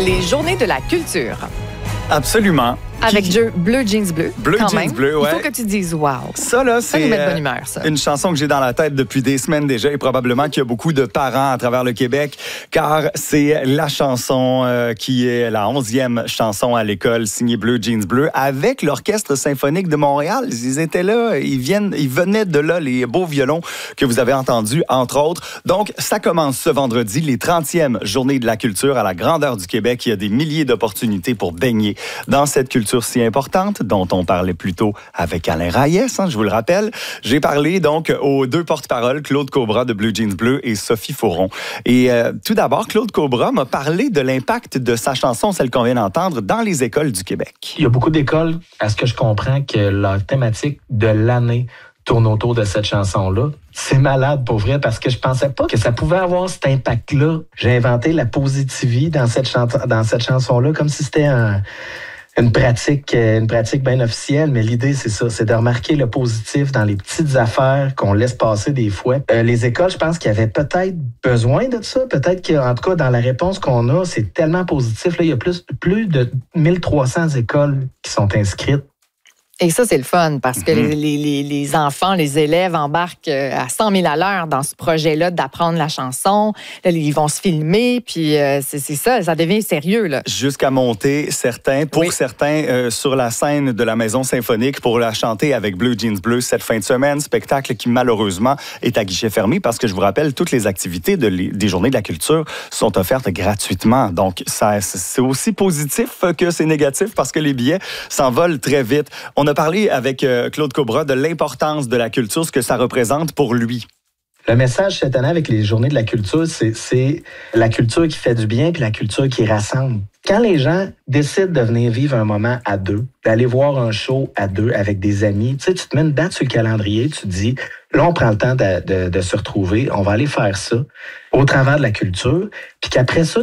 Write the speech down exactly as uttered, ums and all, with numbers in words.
les Journées de la culture. Absolument. Avec Qui... Bleu, Bleu Jeans Bleu. Bleu quand Jeans même. Bleu, ouais. Il faut que tu dises wow. Ça, là, Ça nous met de c'est bonne humeur, ça. une chanson que j'ai dans la tête depuis des semaines déjà et probablement qu'il y a beaucoup de parents à travers le Québec car c'est la chanson euh, qui est la onzième chanson à l'école signée Bleu Jeans Bleu avec l'Orchestre symphonique de Montréal. Ils étaient là, ils, viennent, ils venaient de là, les beaux violons que vous avez entendus, entre autres. Donc, ça commence ce vendredi, les trentièmes Journées de la culture à la grandeur du Québec. Il y a des milliers d'opportunités pour baigner dans cette culture si importante dont on parlait plus tôt avec Alain Reyes, hein, je vous le rappelle. J'ai parlé donc aux deux porte-paroles, Claude Cobra de Bleu Jeans Bleu et Sophie Fauron. Et euh, tout d'abord, Claude Cobra m'a parlé de l'impact de sa chanson, celle qu'on vient d'entendre, dans les écoles du Québec. Il y a beaucoup d'écoles, à ce que je comprends, que leur thématique de l'année tourne autour de cette chanson-là. C'est malade pour vrai parce que je pensais pas que ça pouvait avoir cet impact-là. J'ai inventé la positivité dans cette, chan- dans cette chanson-là comme si c'était un... Une pratique, une pratique bien officielle, mais l'idée, c'est ça, c'est de remarquer le positif dans les petites affaires qu'on laisse passer des fois. Euh, les écoles, je pense qu'il y avait peut-être besoin de ça. Peut-être qu'en tout cas, dans la réponse qu'on a, c'est tellement positif. Là, il y a plus, plus de mille trois cents écoles qui sont inscrites. Et ça, c'est le fun parce que Mm-hmm. les, les, les enfants, les élèves embarquent à cent mille à l'heure dans ce projet-là d'apprendre la chanson. Là, ils vont se filmer, puis euh, c'est, c'est ça, ça devient sérieux, là. Jusqu'à monter certains, pour Oui. certains, euh, sur la scène de la Maison symphonique pour la chanter avec Bleu Jeans Bleu cette fin de semaine. Spectacle qui, malheureusement, est à guichet fermé parce que, je vous rappelle, toutes les activités de les, des Journées de la culture sont offertes gratuitement. Donc, ça, c'est aussi positif que c'est négatif parce que les billets s'envolent très vite. On a parlé avec euh, Claude Cobra de l'importance de la culture, ce que ça représente pour lui. Le message cette année avec les Journées de la culture, c'est, c'est la culture qui fait du bien puis la culture qui rassemble. Quand les gens décident de venir vivre un moment à deux, d'aller voir un show à deux avec des amis, tu sais, tu te mets une date sur le calendrier, tu te dis, là, on prend le temps de, de, de se retrouver, on va aller faire ça au travers de la culture, puis qu'après ça,